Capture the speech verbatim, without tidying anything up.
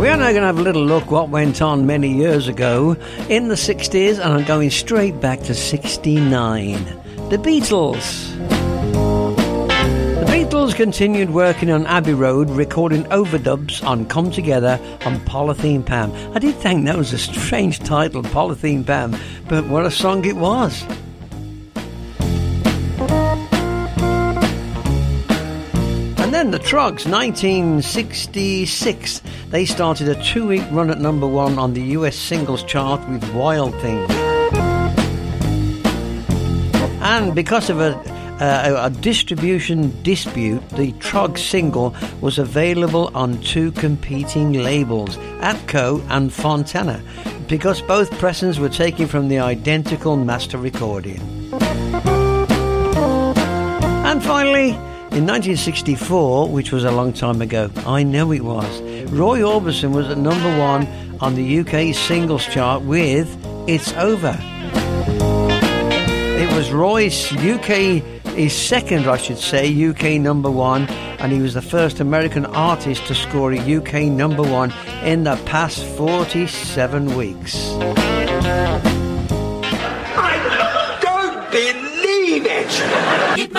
We are now going to have a little look what went on many years ago in the sixties, and I'm going straight back to sixty-nine. The Beatles. The Beatles continued working on Abbey Road, recording overdubs on Come Together on Polythene Pam. I did think that was a strange title, Polythene Pam, but what a song it was. And then the Troggs, nineteen sixty-six, they started a two-week run at number one on the U S singles chart with Wild Thing. And because of a, a, a distribution dispute, the Troggs single was available on two competing labels, Atco and Fontana, because both pressings were taken from the identical master recording. And finally, in nineteen sixty-four, which was a long time ago, I know it was, Roy Orbison was at number one on the U K singles chart with It's Over. It was Roy's U K, his second, I should say, U K number one, and he was the first American artist to score a U K number one in the past forty-seven weeks. I don't believe it!